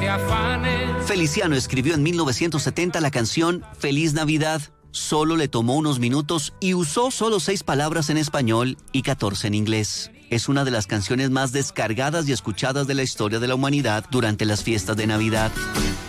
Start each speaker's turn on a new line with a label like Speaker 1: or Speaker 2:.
Speaker 1: de afanes.
Speaker 2: Feliciano escribió en 1970 la canción Feliz Navidad. Solo le tomó unos minutos y usó solo 6 palabras en español y 14 en inglés. Es una de las canciones más descargadas y escuchadas de la historia de la humanidad durante las fiestas de Navidad.